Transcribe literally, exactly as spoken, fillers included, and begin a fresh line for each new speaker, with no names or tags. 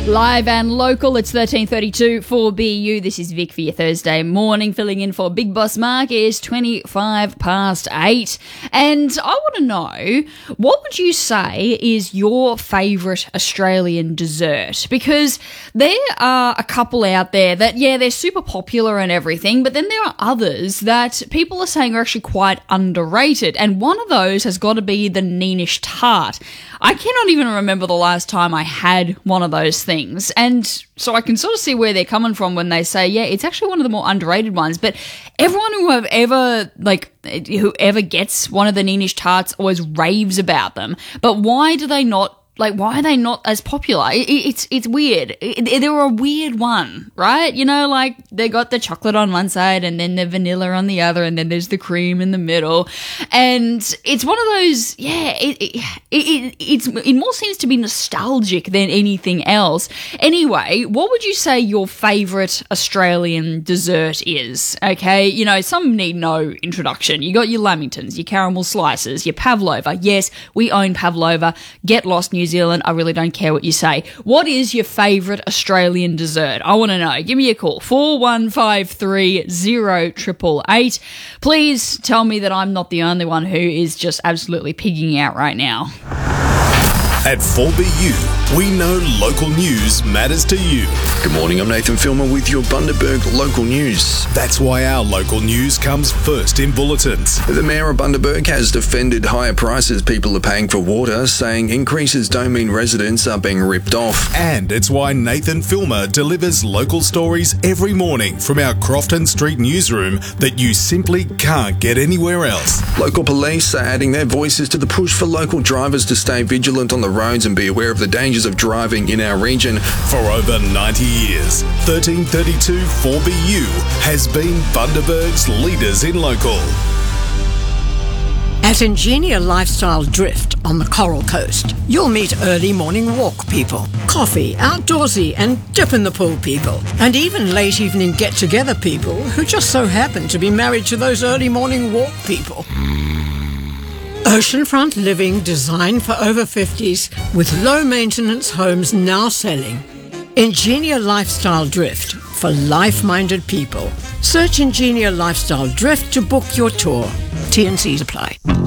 Live and local, it's thirteen thirty-two for B U. This is Vic for your Thursday morning, filling in for Big Boss Mark. Is twenty-five past eight. And I want to know, what would you say is your favourite Australian dessert? Because there are a couple out there that, yeah, they're super popular and everything, but then there are others that people are saying are actually quite underrated. And one of those has got to be the Neenish tart. I cannot even remember the last time I had one of those things. And so I can sort of see where they're coming from when they say, yeah, it's actually one of the more underrated ones. But everyone who have ever, like, whoever gets one of the Neenish tarts always raves about them. But why do they not, like, why are they not as popular? It, it's it's weird. It, they're a weird one, right? You know, like, they got the chocolate on one side and then the vanilla on the other and then there's the cream in the middle. And it's one of those, yeah, it it, it, it's, it more seems to be nostalgic than anything else. Anyway, what would you say your favourite Australian dessert is? Okay, you know, some need no introduction. You got your Lamingtons, your caramel slices, your pavlova. Yes, we own pavlova. Get lost, New Zealand. I really don't care what you say. What is your favourite Australian dessert? I want to know. Give me a call. four one five three zero eight eight eight. Please tell me that I'm not the only one who is just absolutely pigging out right now.
At four B U, we know local news matters to you.
Good morning, I'm Nathan Filmer with your Bundaberg local news.
That's why our local news comes first in bulletins.
The Mayor of Bundaberg has defended higher prices people are paying for water, saying increases don't mean residents are being ripped off.
And it's why Nathan Filmer delivers local stories every morning from our Crofton Street newsroom that you simply can't get anywhere else.
Local police are adding their voices to the push for local drivers to stay vigilant on the roads and be aware of the dangers of driving in our region.
For over ninety years, thirteen thirty-two four B U has been Bundaberg's leaders in local.
At Ingenia Lifestyle Drift on the Coral Coast, you'll meet early morning walk people, coffee, outdoorsy and dip in the pool people, and even late evening get-together people who just so happen to be married to those early morning walk people. Oceanfront living designed for over fifties with low-maintenance homes now selling. Ingenia Lifestyle Drift for life-minded people. Search Ingenia Lifestyle Drift to book your tour. T and C's apply.